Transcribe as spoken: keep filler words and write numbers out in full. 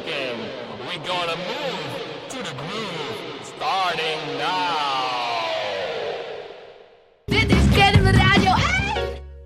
thinking? We gonna move to the groove starting